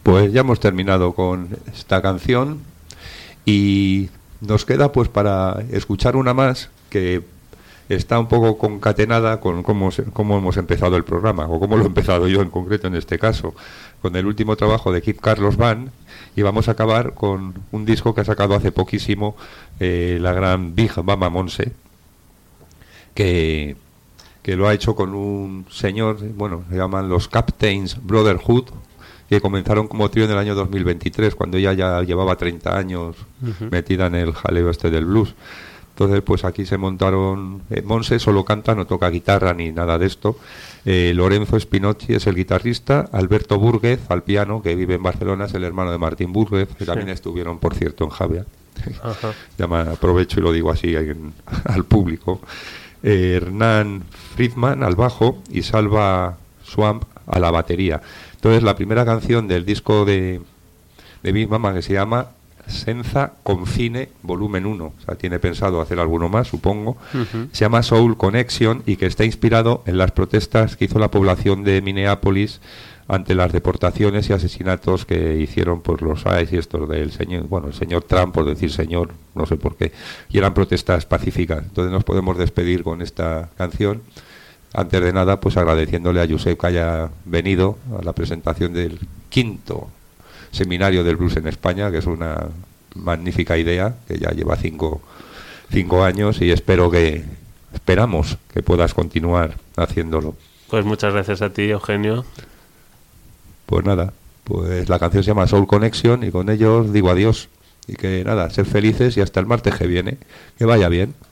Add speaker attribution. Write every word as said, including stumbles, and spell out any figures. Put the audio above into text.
Speaker 1: Pues ya hemos terminado con esta canción y nos queda pues para escuchar una más que está un poco concatenada con cómo, se- cómo hemos empezado el programa, o cómo lo he empezado yo en concreto en este caso, con el último trabajo de Kid Carlos Band, y vamos a acabar con un disco que ha sacado hace poquísimo eh, la gran Big Mama Monse, que, que lo ha hecho con un señor, bueno, se llaman los Captains Brotherhood, que comenzaron como trío en el año dos mil veintitrés, cuando ella ya llevaba treinta años
Speaker 2: Ujú.
Speaker 1: metida en el jaleo este del blues. Entonces, pues aquí se montaron. eh, Monse solo canta, no toca guitarra ni nada de esto. Eh, Lorenzo Spinocchi es el guitarrista. Alberto Búrguez al piano, que vive en Barcelona, es el hermano de Martín Búrguez, que también
Speaker 2: Sí.
Speaker 1: estuvieron, por cierto, en Javia.
Speaker 2: Ajá.
Speaker 1: Ya me aprovecho y lo digo así en- al público. Eh, Hernán Friedman al bajo y Salva Swamp a la batería. Entonces, la primera canción del disco de, de Big Mama, que se llama Senza Confine Volumen uno, o sea, tiene pensado hacer alguno más, supongo.
Speaker 2: Ujú.
Speaker 1: Se llama Soul Connection y que está inspirado en las protestas que hizo la población de Minneapolis ante las deportaciones y asesinatos que hicieron por los I C E y estos del señor, bueno, el señor Trump, por decir señor, no sé por qué, y eran protestas pacíficas. Entonces nos podemos despedir con esta canción. Antes de nada, pues agradeciéndole a Josep que haya venido a la presentación del quinto seminario del blues en España, que es una magnífica idea, que ya lleva cinco, cinco años y espero que, esperamos que puedas continuar haciéndolo.
Speaker 2: Pues muchas gracias a ti, Eugenio.
Speaker 1: Pues nada, pues la canción se llama Soul Connection y con ello os digo adiós y que nada, ser felices y hasta el martes que viene, que vaya bien.